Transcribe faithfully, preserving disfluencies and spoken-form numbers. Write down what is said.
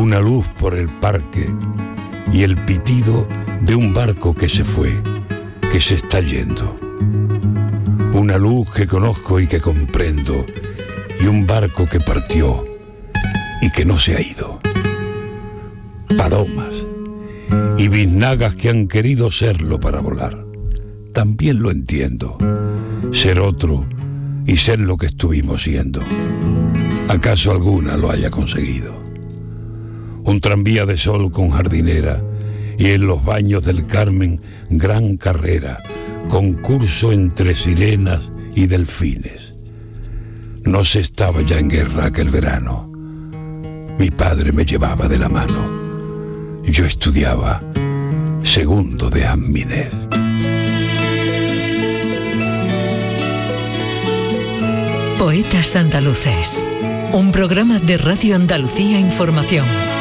una luz por el parque y el pitido de un barco que se fue, que se está yendo. Una luz que conozco y que comprendo, y un barco que partió y que no se ha ido. Palomas y biznagas que han querido serlo para volar. También lo entiendo, ser otro y ser lo que estuvimos siendo. ¿Acaso alguna lo haya conseguido? Un tranvía de sol con jardinera y en los baños del Carmen gran carrera, concurso entre sirenas y delfines. No se estaba ya en guerra aquel verano. Mi padre me llevaba de la mano. Yo estudiaba segundo de Admines. Poetas Andaluces, un programa de Radio Andalucía Información.